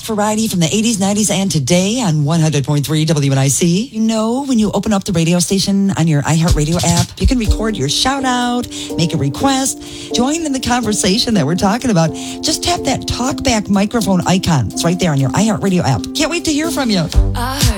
variety from the 80s, 90s, and today on 100.3 WNIC. You know, when you open up the radio station on your iHeartRadio app, you can record your shout out, make a request, join in the conversation that we're talking about. Just tap that talkback microphone icon. It's right there on your iHeartRadio app. Can't wait to hear from you.